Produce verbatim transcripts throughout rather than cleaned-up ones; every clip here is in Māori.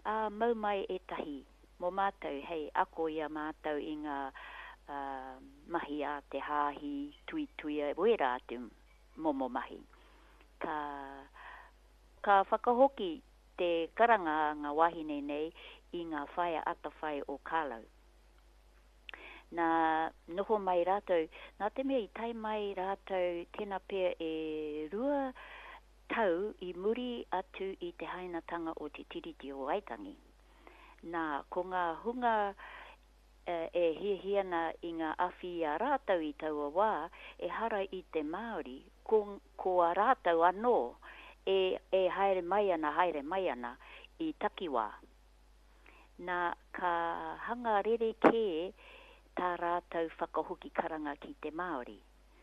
a mau mai e tahi, mo mātou, hei, ako ia mātou i ngā uh, mahi a te hāhi, tui tui e wera atu momo mahi. Ka, ka whakahoki te karanga ngā wahine nei i ngā whaia ata whai o Kālau. Nā noho mai rātou, nā te mea i tai mai rātou tēnā pēr e rua tau i muri atu i te hainatanga o te tiriti o Waitangi. Nā ko ngā hunga uh, e hiahiana i ngā awhi a rātou i taua wā, e hara i te Māori, ko, ko a rātou anō, e, e haere mai ana, haere mai ana i takiwā. Nā ka hanga rere kē tā rātou whakahoki karanga ki te Māori.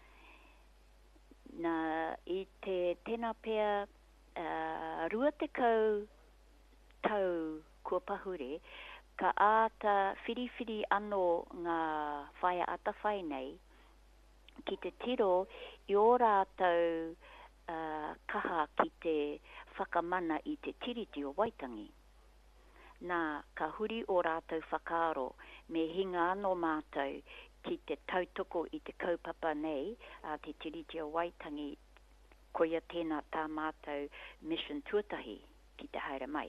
Nā i te tēnā pēr uh, rua te kau tau kua pahure, ka āta whiriwhiri anō ngā whaia ata whai nei, ki te tiro i o rātou uh, kaha ki te whakamana i te tiriti o Waitangi. Nā ka huri o rātou whakaaro me hinga anō mātou ki te tautoko i te kaupapa nei a te tiriti o Waitangi, koia tēnā tā mātou mission tuatahi ki te haere mai.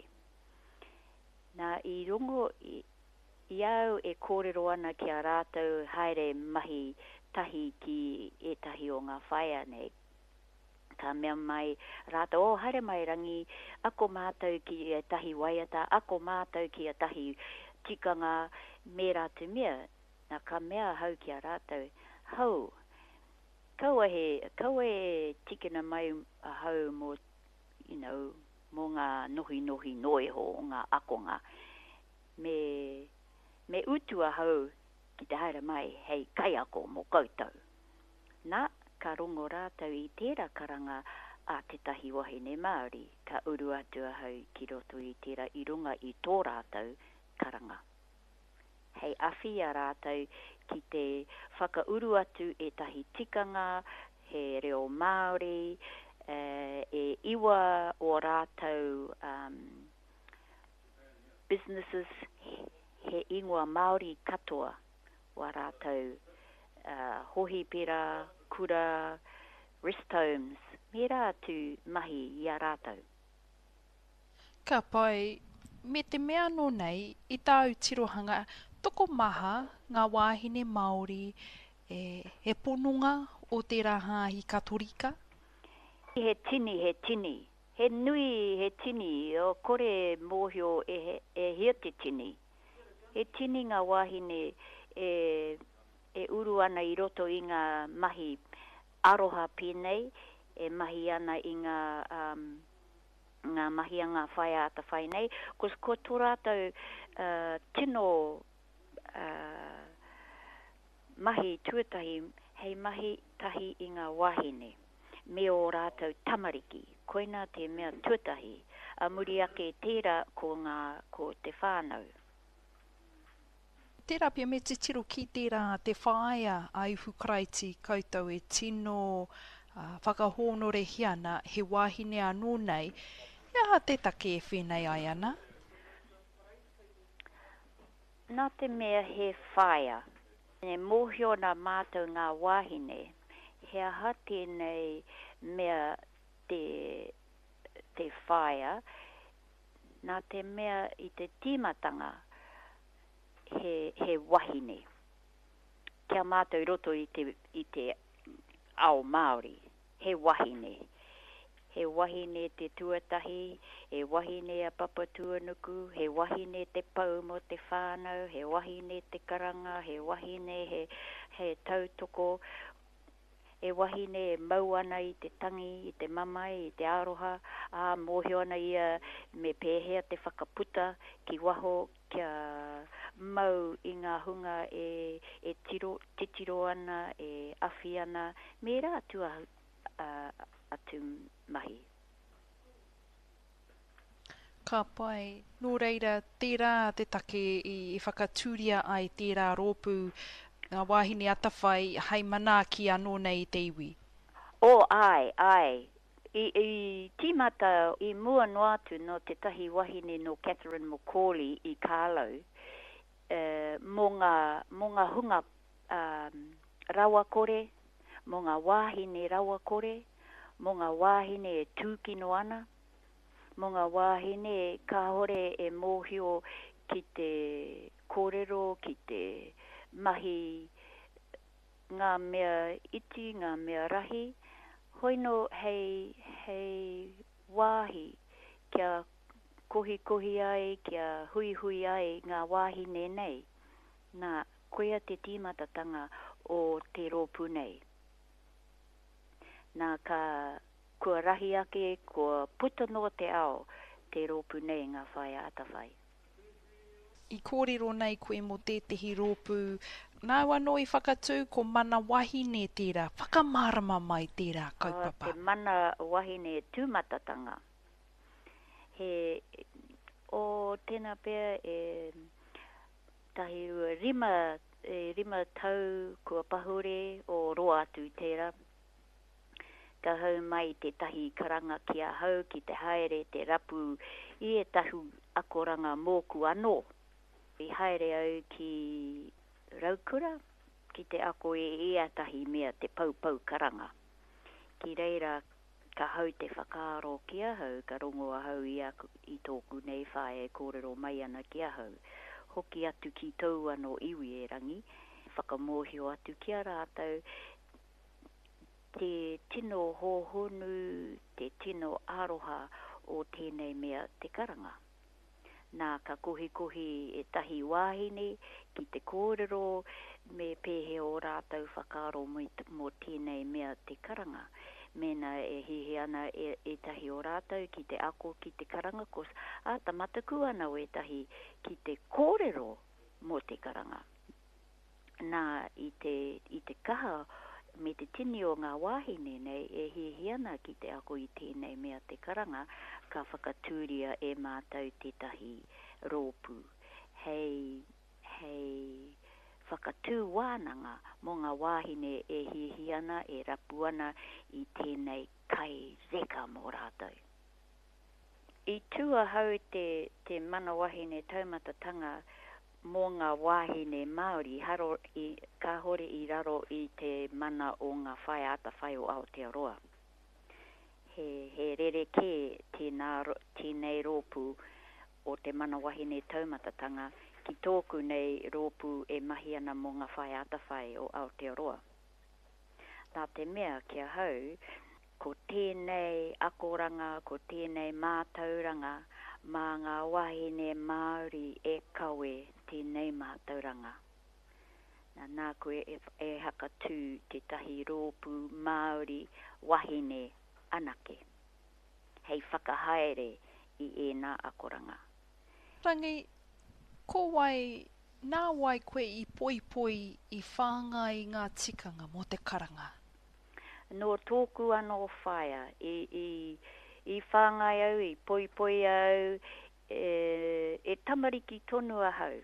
Nā i rongo i, i au e kōrero ana ki a rātou haere mahi tahi ki e tahi o ngā whaia nei. Ka mea mai rātou, o haere mai rangi, ako mātou ki e tahi waiata, ako mātou ki a tahi tikanga me rātou mea. Nā ka mea hau ki a rātou, hau, kaua he, kaua e tikina mai a hau mo, you know, mo ngā nohi nohi noiho o ngā akonga. Me, me utua hau ki te haere mai, hei kai ako mo koutou. Nā, ka rongo rātou i tērā karanga a te tahi wahine Māori, ka uru atua hau ki roto i tērā i runga i tō rātou karanga. Hei awhi a rātou ki te whakauru atu e tahi tikanga, he reo Māori, Uh, e iwa o rātou um, businesses, he, he ingoa Māori katoa wa rātou uh, hohi pera, kura, rest homes, me rātu mahi i a rātou. Ka pai, me te mea no nei, i tāu tirohanga, toko maha ngā wāhine Māori e, e ponunga o te rahahi katorika? He tini, he tini. He nui, he tini. O kore mōhio e, he, e hia te tini. He tini ngā wahine e, e uru ana i roto i ngā mahi aroha pēnei, e mahi ana i ngā, um, ngā mahi a ngā whaia ata whai nei. Kos ko tō rātou uh, tino uh, mahi tuatahi, hei mahi tahi i ngā wahine. Me o rātou tamariki, koina te mea tuatahi, a muri ake tērā ko, ngā, ko te whānau. Tērā pia me te tiro ki tērā te whāia a Iwhu Karaiti koutou e tino uh, whakahōnore hiana he wāhine anō nei, ia te take e whenei ai ana? Nā te mea he whaia, ne mōhio nā mātou ngā wāhine, he ahate nei mea te, te whaia, nā te mea i te tīmatanga he, he wahine. Kia mātou roto i te, i te ao Māori, he wahine. He wahine te tuatahi, he wahine a papatuanuku, he wahine te pau mo te whānau, he wahine te karanga, he wahine he, he tautoko, e wahine e mau ana i te tangi, i te mamai, i te aroha, a mōhio ana ia me pēhea te whakaputa ki waho kia mau i ngā hunga e, e tiro, te tiro ana, e awhi ana, me rā atua uh, atu mahi. Ka pai, nō reira, tērā te take i, i whakatūria ai tērā rōpū ngā wāhine atawhai hei mana ki anō nei te iwi. O, ai, ai. I, i tīmata i mua noa atu no te tahi wahine no Catherine Macaulay i Carlo, uh, mo, ngā, mo ngā hunga um, rawa kore, mo ngā wahine rawa kore, mo ngā wahine e tūkino ana, mo ngā wahine ka hore e mōhio ki te kōrero, ki te mahi, ngā mea iti, ngā mea rahi, hoino hei, hei wāhi kia kohi kohi ai, kia hui hui ai ngā wāhine nei, nā koea te tīmatatanga o te rōpū nei. Nā ka kua rahi ake, kua puta no te ao, te rōpū nei ngā whai atawhai. I kōrero nei koe mo tētehi rōpū, nā wano i whakatū ko mana wahine tērā, whakamārama mai tērā kaupapa. Oh, te mana wahine tūmatatanga. He, o tēnā pēr e tahi ua rima, e rima tau kua pahure o roa atu tērā. Ka hau mai te tahi karanga kia hau ki te haere te rapu i e tahu akoranga mōku anō. I haere au ki Raukura, ki te ako e ea tahi mea te paupau karanga. Ki reira ka hau te whakaaro kia hau, ka rongoa hau i, aku, i tōku nei whae e kōrero mai ana kia hau. Hoki atu ki tau anō iwi e rangi, whakamohio atu kia rātau, te tino hohonu, te tino aroha o tēnei mea te karanga. Nā ka kohi kohi e tahi wāhine, ki te kōrero, me pēhe o rātau whakaaro mo tēnei mea te karanga. Mēnā e hihi ana e, e tahi o rātau ki te ako ki te karanga, kos a tamataku ana o e tahi ki te kōrero mo te karanga. Nā i te, i te kaha, me te tini o ngā wāhine nei, e hihi ana ki te ako i tēnei mea te karanga, ka whakatūria e mātau te tahi rōpū. Hei, hei whakatū wānanga mo ngā wāhine e hihi ana, e rapu ana i tēnei kai zeka mō rātau. I tua hau te, te mana wahine taumatatanga, mō ngā wāhine Māori, haro i, ka hore i raro i te mana o ngā whai atawhai o Aotearoa. He, he rereke tēnā, tēnei rōpū o te mana wahine taumatatanga ki tōku nei rōpū e mahi ana mō ngā whai atawhai o Aotearoa. Nā te mea kia hau, ko tēnei akoranga, ko tēnei mātauranga, mā ngā wahine Māori e kawe tēnei mātauranga. Nā nā koe e, e hakatū te tahi rōpū Māori wahine anake. Hei whakahaere i e nā akoranga. Rangi, ko wai, nā wai koe i poi poi i whāngai ngā tikanga mo te karanga? No tōku anō whaia, i, i I whāngai au, i poi poi au, e, e tamariki tonu a hau.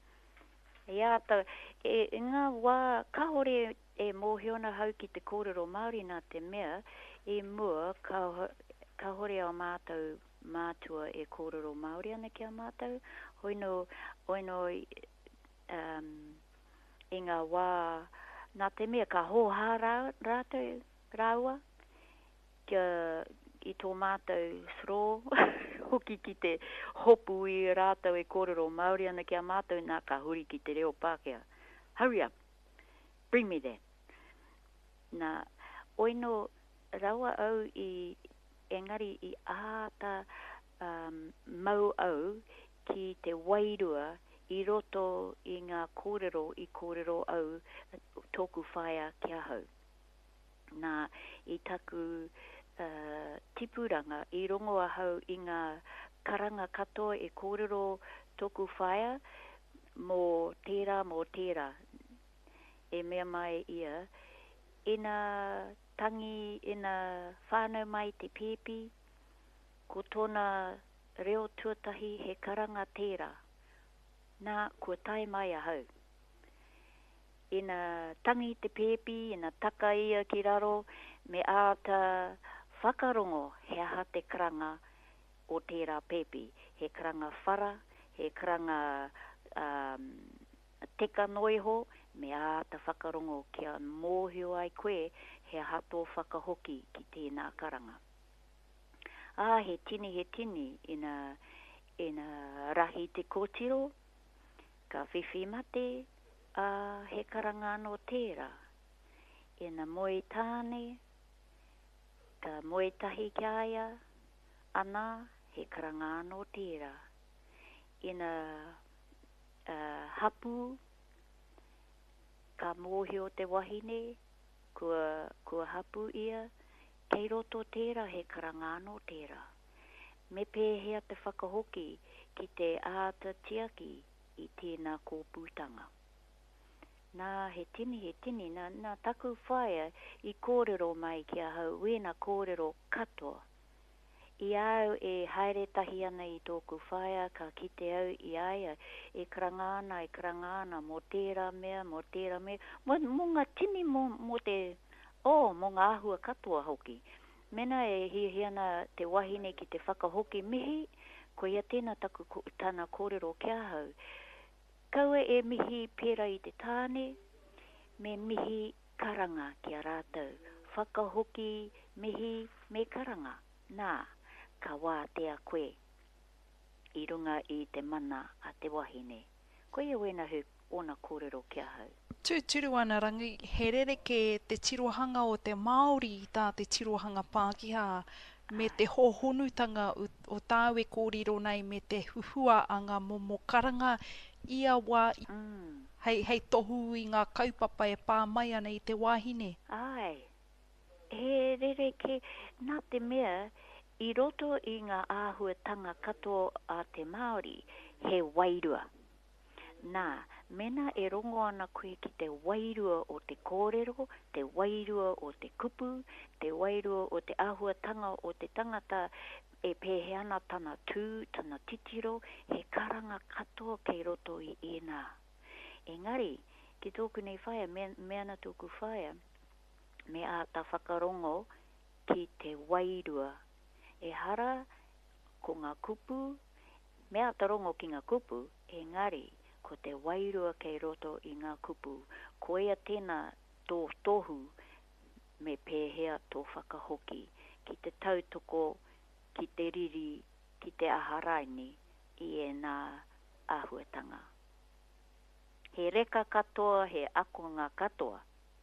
E ata, e, e ngā wā, ka hore e mōhiona hau ki te kōrero Māori nā te mea, e mua, ka, ka hore au mātou mātua e kōrero Māori ana ki a mātou, hoino, hoino um, e ngā wā, nā te mea ka hōhā rātou, rāua, kia, i tō mātou sro, hoki ki te hopu i rātou e kōrero Māori ana ki a mātou nā ka huri ki te reo Pākehā. Hurry up, bring me that. Nā, oino rawa au i engari i āta um, mau au ki te wairua i roto i ngā kōrero i kōrero au tōku whaia kia hau. Nā, i taku Uh, tipuranga i rongoa hau i ngā karanga katoa e kōrero tōku whaia mō tērā mō tērā. E mea mai ia, ina tangi, ina whānau mai te pēpi, ko tōna reo tuatahi he karanga tērā. Nā, kua tai mai a hau. Ina tangi te pēpi, ina taka ia ki raro, me āta whakarongo he aha te karanga o tērā pepi. He karanga whara, he karanga um, teka noiho, me a ta whakarongo kia mōhio ai koe, he aha tō whakahoki ki tēnā karanga. Ah, he tini, he tini, ina, ina rahi te kōtiro, ka whiwhi mate, ah, he karanga no tērā. Ina moe tāne, ka moe tahi kia ana, he karanga no tērā. Ina uh, hapu, ka mōhio te wahine, kua, kua hapu ia, kei roto tērā he karanga no tērā. Me pēhea te whakahoki ki te āta tiaki i tēnā kōpūtanga. Nā he tini, he tini, nā, nā taku whaia i kōrero mai kia hau, wēnā kōrero katoa. I au e haere tahi ana i tōku whaia, ka kite au i aia, e karangana, e karangana, mō tērā mea, mō tērā mea, mō, mō ngā tini mō, mō te, oh, mō ngā ahua katoa hoki. Mena e hihiana te wahine ki te whakahoki mihi, ko ia tēnā taku tāna kōrero kia hau. Kaua e mihi pēra i te tāne, me mihi karanga ki a rātou. Whakahoki mihi me karanga. Nā, ka wā te a koe, i runga i te mana a te wahine. Koe ia wena hu ona kōrero kia hau. Tūturu ana rangi, he rereke te tirohanga o te Māori i tā te tirohanga Pākehā, me te hohonutanga o, o tāwe kōrero nei, me te huhua a ngā momo karanga, ia wā, Mm. hei, hei tohu i ngā kaupapa e pā mai ana i te wahine. Ai, he rereke, nā te mea, i roto i ngā āhuatanga katoa a te Māori, he wairua. Nā, mena e rongo ana koe ki te wairua o te kōrero, te wairua o te kupu, te wairua o te āhuatanga o te tangata e pēhe ana tana tū, tana titiro, he karanga katoa kei roto i ēnā. Engari, ki tōku nei whaia, me, meana tōku whaia, me a ta whakarongo ki te wairua. E hara ko ngā kupu, me a ta rongo ki ngā kupu, engari, ko te wairua kei roto i ngā kupu. Ko ia tēnā tō tohu me pēhea tō whakahoki. Ki te tautoko, ki te riri, ki te aharaini i e nā āhuatanga. He reka katoa, he akonga katoa.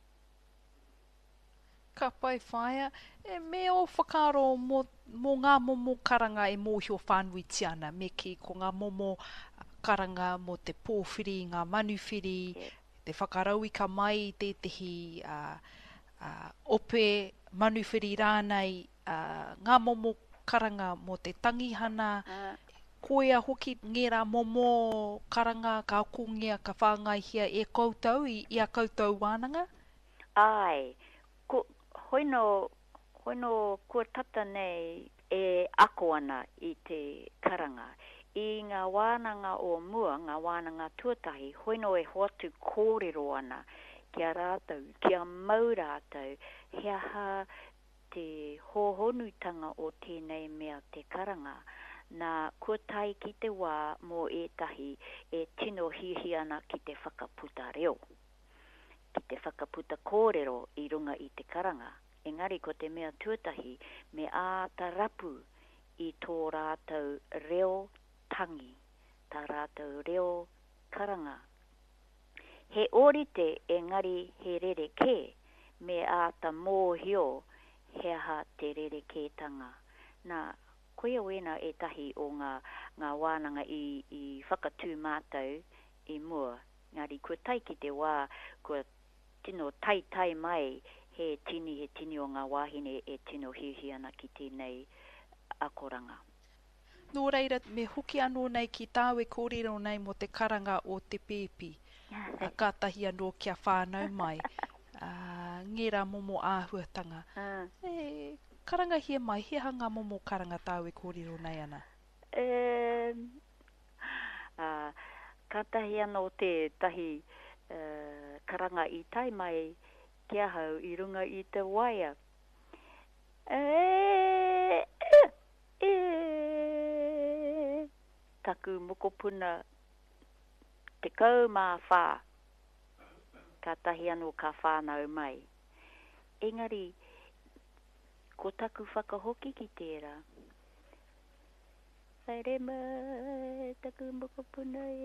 Ka pai whaia, e me o whakaro mō, mō ngā momo karanga e mōhio whānui tiana, me ki ko ngā momo karanga mō te pōwhiri, ngā manuwhiri, Yeah. te whakarau i ka mai i tētahi uh, uh, ope manuwhiri rānei, uh, ngā momo karanga mō te tangihana, Uh, koea hoki ngera momo karanga ka kungia ka whāngaihia e koutou i, i a koutou wānanga? ai, ko, hoino, hoino kua tata nei e ako ana i te karanga. I ngā wānanga o mua, ngā wānanga tuatahi, hoino e hoatu kōrero ana kia rātou, kia mau rātou, he aha te hohonutanga o tēnei mea te karanga. Nā kua tai ki te wā mō ētahi e tino hihi ana ki te whakaputa reo. Ki te whakaputa kōrero i runga i te karanga. Engari ko te mea tuatahi me āta rapu i tō rātou reo tangi, tā rātou reo karanga. He orite engari he rereke me āta mōhio he aha te rerekētanga. Nā koia wena e tahi o ngā, ngā wānanga i, i whakatū mātou i mua. Ngāri kua tai ki te wā, kua tino tai tai mai he tini he tini o ngā wāhine e tino hihi ana ki tēnei akoranga. Nō reira, me hoki anō nei ki tāwe kōrero nei mo te karanga o te pēpi. Uh, kātahi anō kia whānau mai. Uh, ngera momo āhuatanga. Uh. E, karanga hia mai, he hanga momo karanga tāwe kōrero nei ana? E, uh, kātahi anō te tahi uh, karanga i tai mai kia hau i runga i te waia. E, e, taku mokopuna te kau mā whā. Ka tahi anō ka whānau mai. Engari, ko taku whakahoki ki tērā. Haere mai, taku mokopuna e.